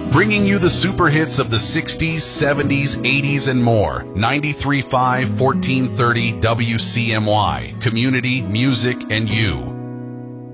Bringing you the super hits of the 60s, 70s, 80s, and more. 93.5, 1430 WCMY. Community, music, and you.